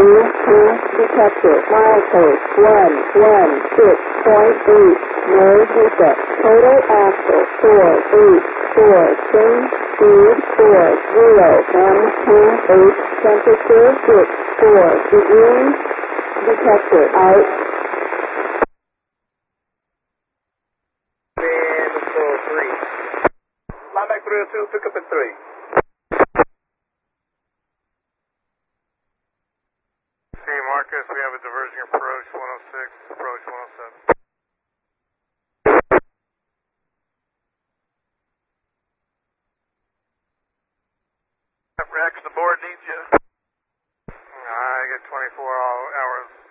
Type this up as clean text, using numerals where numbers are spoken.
detected. Milepost 116.8. No hiccup. Total axle 484. Change speed 40. Temperature 64 degrees. Detected. Out. Lineback 302, pick up at 3. Hey Marcus, we have a diversion approach 106, approach 107. Rex, the board needs you. I get 24 hours